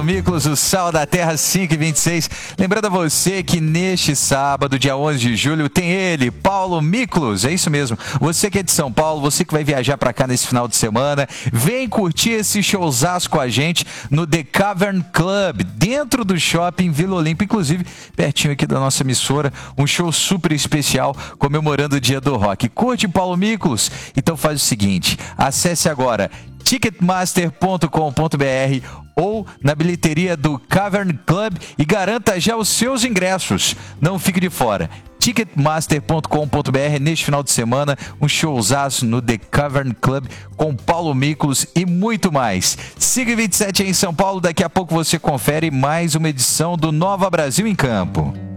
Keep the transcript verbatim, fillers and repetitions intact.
Miklos, o Sal da Terra cinco e vinte e seis. Lembrando a você que neste sábado, dia onze de julho, tem ele, Paulo Miklos. É isso mesmo. Você que é de São Paulo, você que vai viajar pra cá nesse final de semana, vem curtir esse showzaço com a gente no The Cavern Club, dentro do shopping Vila Olímpia, inclusive pertinho aqui da nossa emissora. Um show super especial comemorando o Dia do Rock. Curte Paulo Miklos? Então faz o seguinte, acesse agora ticketmaster ponto com ponto br ou na bilheteria do Cavern Club e garanta já os seus ingressos. Não fique de fora. ticketmaster ponto com ponto br neste final de semana, um showzaço no The Cavern Club com Paulo Miklos e muito mais. cinco e vinte e sete em São Paulo, daqui a pouco você confere mais uma edição do Nova Brasil em Campo.